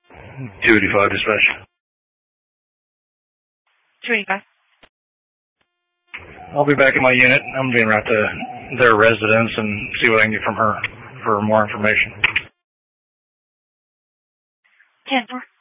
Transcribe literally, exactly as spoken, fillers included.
two eighty-five dispatch. two eighty-five. I'll be back in my unit. I'm being right to their residence and see what I can get from her for more information. ten four.